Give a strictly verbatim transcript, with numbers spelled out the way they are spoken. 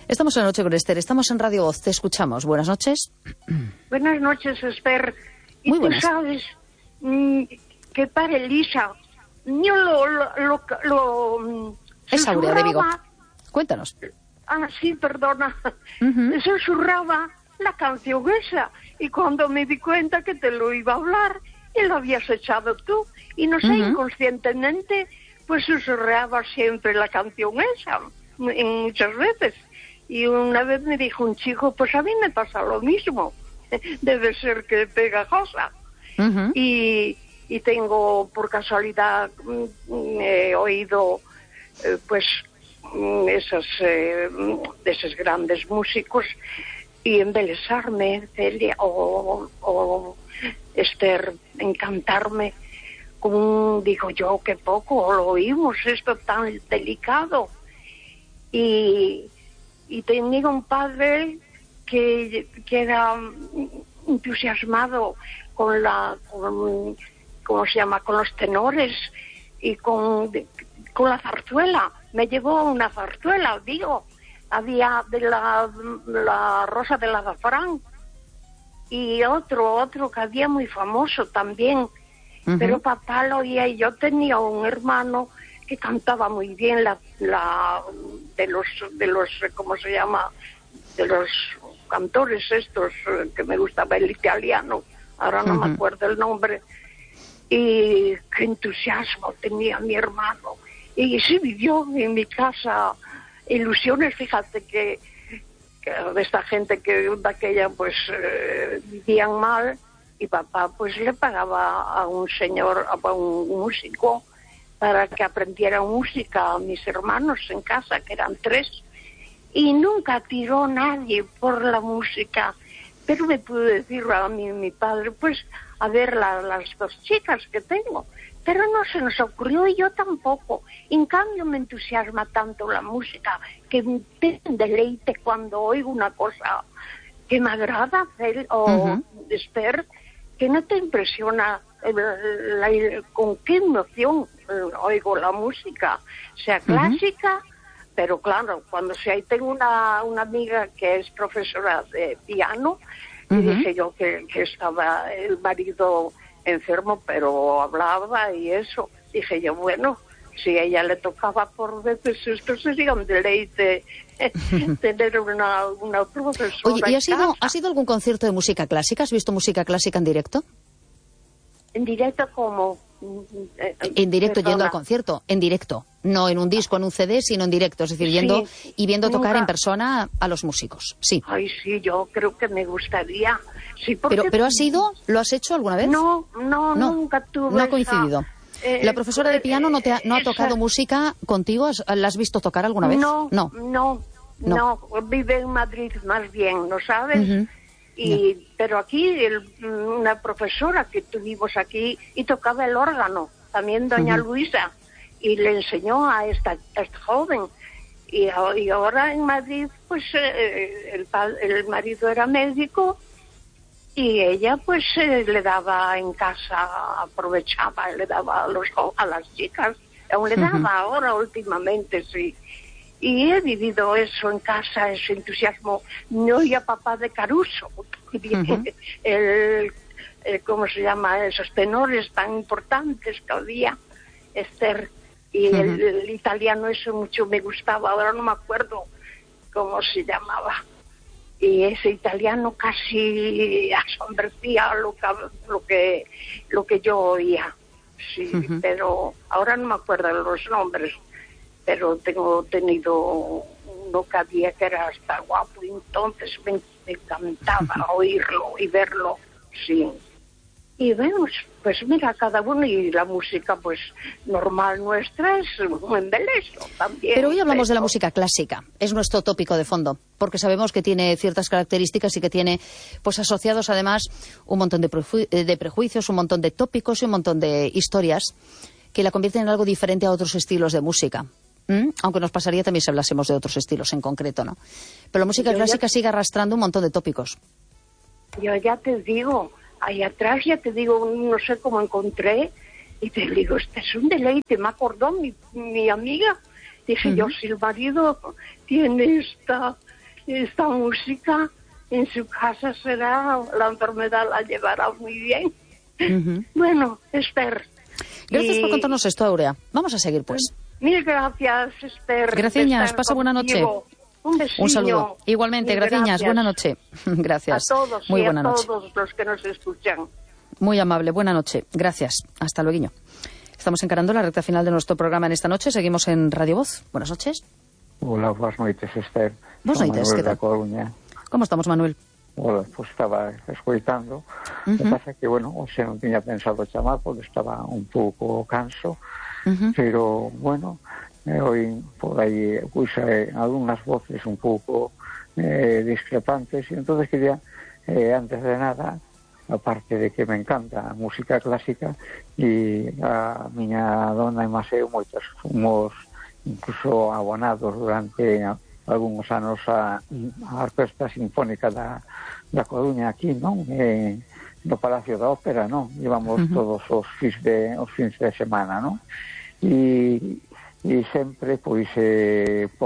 Estamos en la noche con Esther, estamos en Radio Voz, te escuchamos. Buenas noches. Buenas noches, Esther. Y Muy tú buenas. sabes mmm, que para Elisa, yo lo... lo, lo, lo Es Aurea de Vigo. susurraba. Cuéntanos. Ah, sí, perdona. Uh-huh. Susurraba la canción esa. Y cuando me di cuenta que te lo iba a hablar, y lo habías echado tú. Y no sé, Uh-huh. inconscientemente, pues susurraba siempre la canción esa, en muchas veces. Y una vez me dijo un chico, pues a mí me pasa lo mismo. Debe ser que pegajosa. Uh-huh. Y, y tengo, por casualidad, mm, he oído, eh, pues, mm, esas, eh, de esos grandes músicos y embelesarme, Celia, o, o Esther, encantarme, con, digo yo, que poco lo oímos, esto tan delicado. Y, y tenía un padre que, que era entusiasmado con la, con, ¿cómo se llama?, con los tenores y con, con la zarzuela. Me llevó a una zarzuela, digo, había de la, la Rosa del Azafrán y otro, otro que había muy famoso también. Uh-huh. Pero papá lo oía y yo tenía un hermano que cantaba muy bien la, la de los, de los, ¿cómo se llama?, de los cantores estos, que me gustaba el italiano, ahora no uh-huh. me acuerdo el nombre, y qué entusiasmo tenía mi hermano. Y sí vivió en mi casa ilusiones, fíjate que, que de esta gente que de aquella pues eh, vivían mal, y papá pues le pagaba a un señor, a un músico, para que aprendiera música a mis hermanos en casa, que eran tres, y nunca tiró nadie por la música. Pero me pudo decir a mí mi padre, pues a ver la, las dos chicas que tengo, pero no se nos ocurrió y yo tampoco. En cambio me entusiasma tanto la música que me deleite cuando oigo una cosa que me agrada hacer, o uh-huh. Esther, que no te impresiona la, la, con qué emoción oigo la música, sea clásica, uh-huh. pero claro, cuando si ahí tengo una, una amiga que es profesora de piano, uh-huh. y dije yo que, que estaba el marido enfermo, pero hablaba y eso, dije yo, bueno, si a ella le tocaba por veces, esto sería un deleite tener una, una profesora. Oye, ¿y has ido, has ido a algún concierto de música clásica? ¿Has visto música clásica en directo? En directo como... En directo, Perdona. Yendo al concierto, en directo, no en un disco, en un C D, sino en directo, es decir, yendo sí, y viendo nunca. Tocar en persona a los músicos, sí. Ay, sí, yo creo que me gustaría. Sí, porque... pero, pero ¿has ido? ¿Lo has hecho alguna vez? No, no, no nunca tuve. No ha coincidido. Eh, ¿La profesora de piano no te ha, no ha tocado esa... música contigo? ¿La has visto tocar alguna vez? No, no, no, no, no. Vive en Madrid más bien, ¿no sabes? Uh-huh. Y, no. Pero aquí el, una profesora que tuvimos aquí y tocaba el órgano, también doña uh-huh. Luisa, y le enseñó a esta, a esta joven. Y, y ahora en Madrid, pues eh, el, el marido era médico y ella pues eh, le daba en casa, aprovechaba, le daba a, los, a las chicas, aún le daba uh-huh. ahora últimamente, sí. Y he vivido eso en casa, ese entusiasmo. No oía papá de Caruso, uh-huh. el, el, ¿cómo se llama? Esos tenores tan importantes que había, Esther. Y uh-huh. el, el italiano, eso mucho me gustaba, ahora no me acuerdo cómo se llamaba. Y ese italiano casi asombrecía lo que, lo que, lo que yo oía. Sí, uh-huh. pero ahora no me acuerdo de los nombres. Pero tengo tenido uno que había que era hasta guapo, y entonces me, me encantaba oírlo y verlo, sí. Y vemos, pues mira, cada uno, y la música pues normal nuestra es un embeleso también. Pero hoy hablamos de la música clásica, es nuestro tópico de fondo, porque sabemos que tiene ciertas características y que tiene pues asociados además un montón de, preju- de prejuicios, un montón de tópicos y un montón de historias que la convierten en algo diferente a otros estilos de música. ¿Mm? Aunque nos pasaría también si hablásemos de otros estilos en concreto, ¿no? Pero la música yo clásica ya... sigue arrastrando un montón de tópicos. Yo ya te digo, ahí atrás ya te digo, no sé cómo encontré, y te digo, este es un deleite, me acordó mi, mi amiga. Dije uh-huh. yo, si el marido tiene esta, esta música en su casa será, la enfermedad la llevará muy bien. Uh-huh. Bueno, Esther. Gracias y... por contarnos esto, Aurea. Vamos a seguir, pues. Mil gracias, Esther. Gracias, pasa buena noche. Un besillo. Un saludo. Igualmente, gracias, buena noche. Gracias. A todos Muy y buena a noche. todos los que nos escuchan. Muy amable, buena noche. Gracias. Hasta luego. Estamos encarando la recta final de nuestro programa en esta noche. Seguimos en Radio Voz. Buenas noches. Hola, buenas noches, Esther. Buenas noches, ¿qué tal? Coruña. ¿Cómo estamos, Manuel? Hola, pues estaba escoitando. Uh-huh. O que pasa que, bueno, hoxe non tiña pensado chamar porque estaba un pouco canso, uh-huh. pero, bueno, eh, hoy por aí puxa eh, algunhas voces un pouco eh, discrepantes, e entonces quería, eh, antes de nada, aparte de que me encanta a música clásica, e a miña dona e máis eu moitas fomos incluso abonados durante algúns anos a, a Orquesta Sinfónica da, da Coruña aquí, non? Eh, no Palacio da Ópera, non? Íbamos uh-huh. todos os fins de, os fins de semana, non? E, e sempre, pois, eh,